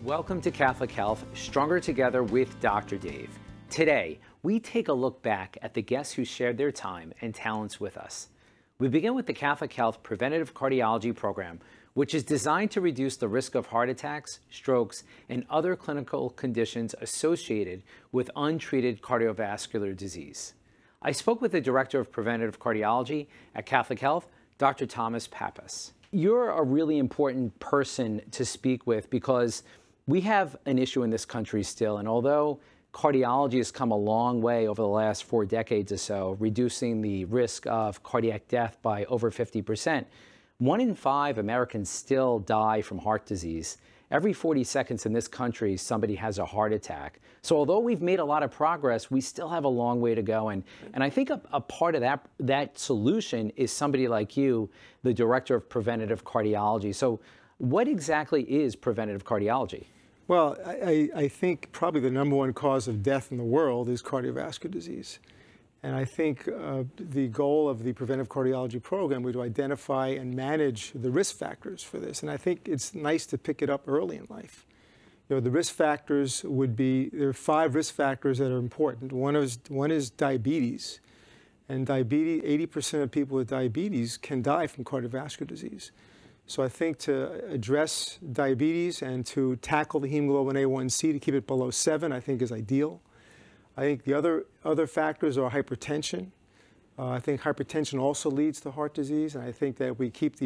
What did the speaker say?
Welcome to Catholic Health, Stronger Together with Dr. Dave. Today, we take a look back at the guests who shared their time and talents with us. We begin with the Catholic Health Preventative Cardiology Program, which is designed to reduce the risk of heart attacks, strokes, and other clinical conditions associated with untreated cardiovascular disease. I spoke with the Director of Preventative Cardiology at Catholic Health, Dr. Thomas Pappas. You're a really important person to speak with because we have an issue in this country still, and although cardiology has come a long way over the last 4 decades or so, reducing the risk of cardiac death by over 50%, 1 in 5 Americans still die from heart disease. Every 40 seconds in this country, somebody has a heart attack. So although we've made a lot of progress, we still have a long way to go. And I think a part of that solution is somebody like you, the Director of Preventative Cardiology. So what exactly is preventative cardiology? Well, I think probably the #1 cause of death in the world is cardiovascular disease. And I think the goal of the preventive cardiology program would to identify and manage the risk factors for this. And I think it's nice to pick it up early in life. You know, the risk factors would be, there are 5 risk factors that are important. One is diabetes. And diabetes, 80% of people with diabetes can die from cardiovascular disease. So I think to address diabetes and to tackle the hemoglobin A1C to keep it below 7, I think is ideal. I think the other factors are hypertension. I think hypertension also leads to heart disease, and I think that if we keep the